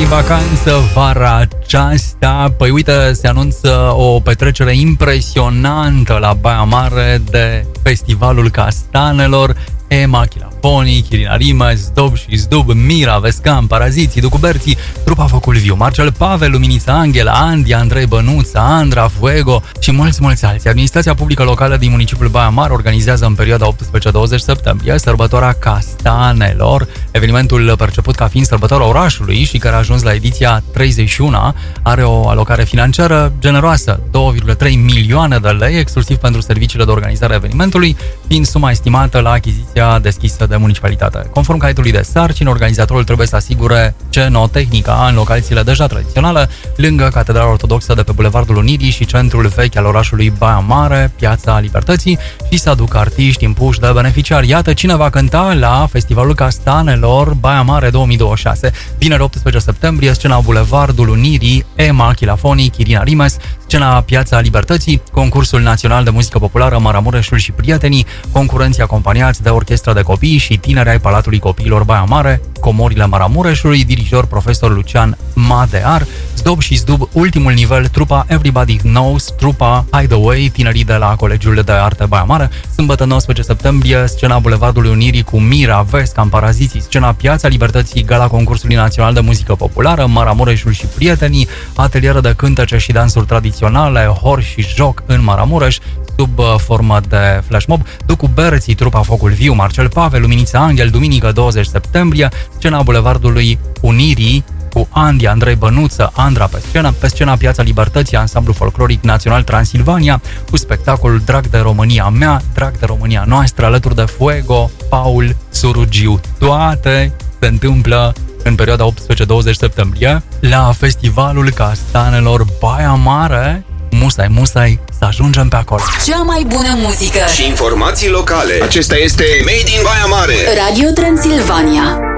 vrei vacanță vara aceasta? Păi uite, se anunță o petrecere impresionantă la Baia Mare de Festivalul Castanelor. Ema, Chilafonii, Chirina Rimes, Zdob și Zdub, Mira, Vescan, Paraziții, Ducuberții, Trupa Focul Viu, Marcel Pavel, Luminița Anghela, Andy, Andrei Bănuța, Andra, Fuego și mulți alții. Administrația publică locală din municipiul Baia Mare organizează în perioada 18-20 septembrie sărbătoarea Castanelor. Evenimentul perceput ca fiind sărbătoarea orașului și care a ajuns la ediția 31 are o alocare financiară generoasă, 2,3 milioane de lei, exclusiv pentru serviciile de organizare a evenimentului, fiind suma estimată la achiziția deschisă de municipalitate. Conform caietului de sarcini, organizatorul trebuie să asigure cenotehnica în locațiile deja tradiționale, lângă Catedrala Ortodoxă de pe Bulevardul Unirii și centrul vechi al orașului Baia Mare, Piața Libertății, și să aducă artiști impuși de beneficiari. Iată cine va cânta la Festivalul Castanelor Baia Mare 2026. Vineri 18 septembrie, scena Bulevardul Unirii, Ema, Chilafonii, Chirina Rimes, scena Piața Libertății, concursul național de muzică populară Maramureșul și Prietenii, concurenții acompaniați de orchestra de copii și tineri ai Palatului Copiilor Baia Mare, Comorile Maramureșului, dirijor profesor Lucian Madear, Zdob și Zdub, ultimul nivel, trupa Everybody Knows, trupa Hideaway, tinerii de la Colegiul de Arte Baia Mare, sâmbătă 19 septembrie, scena Bulevardului Unirii cu Mira, Vescan, Paraziții, scena Piața Libertății, gala concursului național de muzică populară Maramureșul și Prietenii, ateliere de cântece și dansuri tradiționale, hor și joc în Maramureș, sub formă de flash mob, Ducuberții, trupa Focul Viu, Marcel Pavel, Luminița Anghel, duminică 20 septembrie, scena Bulevardului Unirii cu Andy, Andrei Bănuță, Andra pe scena Piața Libertății, ansamblu folcloric național Transilvania, cu spectacolul Drag de România mea, Drag de România noastră, alături de Fuego, Paul, Surugiu. Toate se întâmplă în perioada 18-20 septembrie la Festivalul Castanelor Baia Mare. Musai să ajungem pe acolo. Cea mai bună muzică și informații locale. Acesta este Made in Baia Mare, Radio Transilvania.